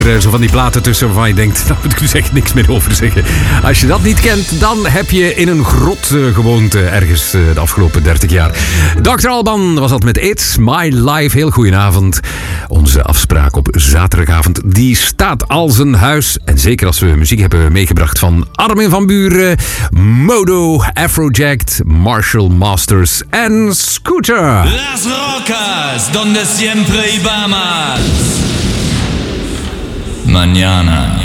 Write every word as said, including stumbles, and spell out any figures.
Zo van die platen tussen waarvan je denkt, daar moet ik dus echt niks meer over zeggen. Als je dat niet kent, dan heb je in een grot uh, gewoond uh, ergens uh, de afgelopen dertig jaar. dokter Alban was dat met It's My Life. Heel goedenavond. Onze afspraak op zaterdagavond, die staat als een huis. En zeker als we muziek hebben meegebracht van Armin van Buuren, Modo, Afrojack, Marshall Masters en Scooter. Las rocas, donde siempre íbamos. Mañana.